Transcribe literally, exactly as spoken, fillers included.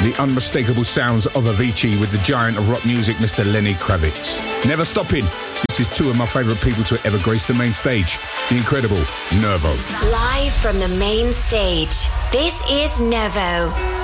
The unmistakable sounds of Avicii with the giant of rock music, Mister Lenny Kravitz. Never stopping. This is two of my favourite people to ever grace the main stage. The incredible Nervo. Live from the main stage, this is Nervo.